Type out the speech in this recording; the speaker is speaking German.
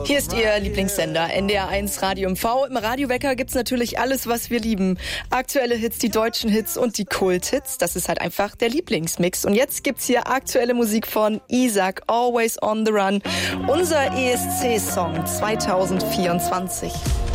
Hier ist Ihr Lieblingssender, NDR1 Radio MV. Im Radiowecker gibt's natürlich alles, was wir lieben. Aktuelle Hits, die deutschen Hits und die Kult-Hits. Das ist halt einfach der Lieblingsmix. Und jetzt gibt's hier aktuelle Musik von Isaac, Always on the Run. Unser ESC-Song 2024.